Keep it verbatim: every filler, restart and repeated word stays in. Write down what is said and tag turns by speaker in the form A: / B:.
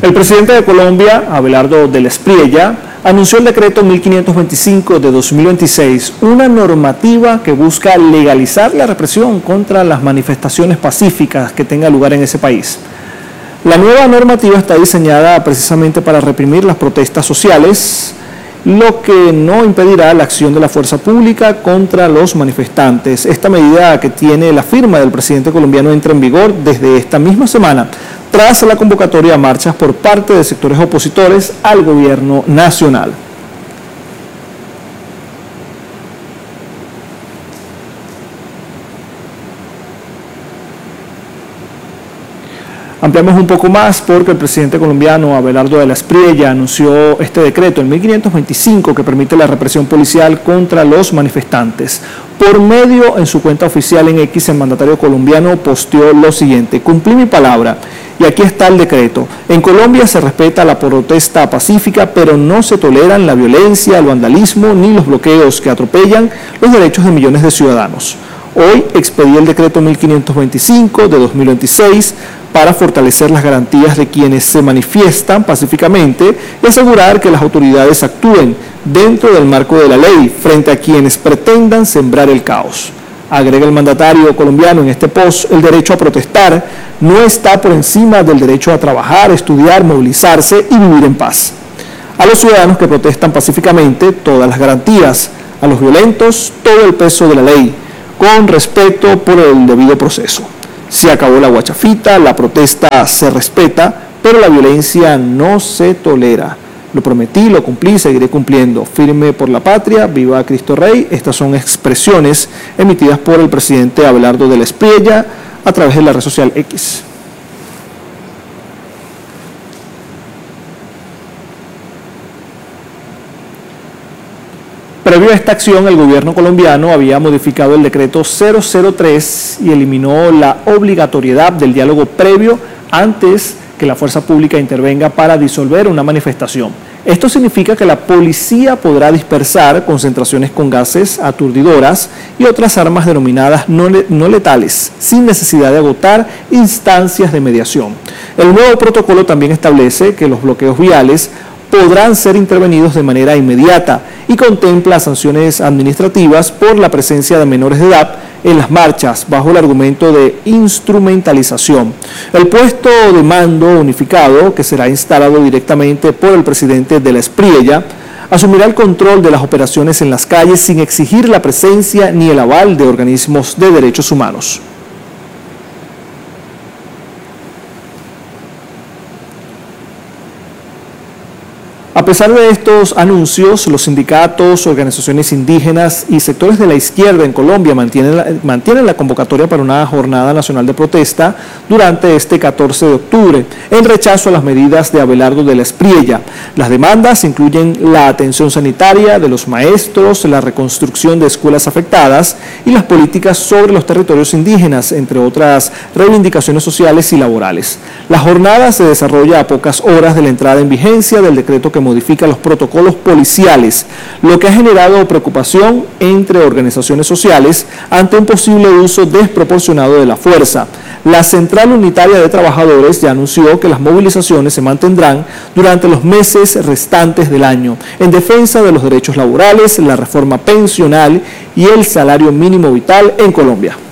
A: El presidente de Colombia, Abelardo del Espriella, anunció el decreto mil quinientos veinticinco de dos mil veintiséis, una normativa que busca legalizar la represión contra las manifestaciones pacíficas que tengan lugar en ese país. La nueva normativa está diseñada precisamente para reprimir las protestas sociales, lo que no impedirá la acción de la fuerza pública contra los manifestantes. Esta medida, que tiene la firma del presidente colombiano, entra en vigor desde esta misma semana, tras la convocatoria a marchas por parte de sectores opositores al gobierno nacional. Ampliamos un poco más porque el presidente colombiano Abelardo del Espriella anunció este decreto, el mil quinientos veinticinco, que permite la represión policial contra los manifestantes. Por medio, en su cuenta oficial en X, el mandatario colombiano posteó lo siguiente: cumplí mi palabra y aquí está el decreto. En Colombia se respeta la protesta pacífica, pero no se toleran la violencia, el vandalismo ni los bloqueos que atropellan los derechos de millones de ciudadanos. Hoy expedí el decreto mil quinientos veinticinco de dos mil veintiséis para fortalecer las garantías de quienes se manifiestan pacíficamente y asegurar que las autoridades actúen dentro del marco de la ley frente a quienes pretendan sembrar el caos. Agrega el mandatario colombiano en este post: el derecho a protestar no está por encima del derecho a trabajar, estudiar, movilizarse y vivir en paz. A los ciudadanos que protestan pacíficamente, todas las garantías; a los violentos, todo el peso de la ley, con respeto por el debido proceso. Se acabó la guachafita, la protesta se respeta, pero la violencia no se tolera. Lo prometí, lo cumplí, seguiré cumpliendo. Firme por la patria, viva Cristo Rey. Estas son expresiones emitidas por el presidente Abelardo del Espriella a través de la red social X. Previo a esta acción, el gobierno colombiano había modificado el decreto cero cero tres y eliminó la obligatoriedad del diálogo previo antes que la fuerza pública intervenga para disolver una manifestación. Esto significa que la policía podrá dispersar concentraciones con gases aturdidoras y otras armas denominadas no, no letales, sin necesidad de agotar instancias de mediación. El nuevo protocolo también establece que los bloqueos viales podrán ser intervenidos de manera inmediata y contempla sanciones administrativas por la presencia de menores de edad en las marchas, bajo el argumento de instrumentalización. El puesto de mando unificado, que será instalado directamente por el presidente del Espriella, asumirá el control de las operaciones en las calles sin exigir la presencia ni el aval de organismos de derechos humanos. A pesar de estos anuncios, los sindicatos, organizaciones indígenas y sectores de la izquierda en Colombia mantienen la, mantienen la convocatoria para una jornada nacional de protesta durante este catorce de octubre, en rechazo a las medidas de Abelardo del Espriella. Las demandas incluyen la atención sanitaria de los maestros, la reconstrucción de escuelas afectadas y las políticas sobre los territorios indígenas, entre otras reivindicaciones sociales y laborales. La jornada se desarrolla a pocas horas de la entrada en vigencia del decreto que modifica los protocolos policiales, lo que ha generado preocupación entre organizaciones sociales ante un posible uso desproporcionado de la fuerza. La Central Unitaria de Trabajadores ya anunció que las movilizaciones se mantendrán durante los meses restantes del año, en defensa de los derechos laborales, la reforma pensional y el salario mínimo vital en Colombia.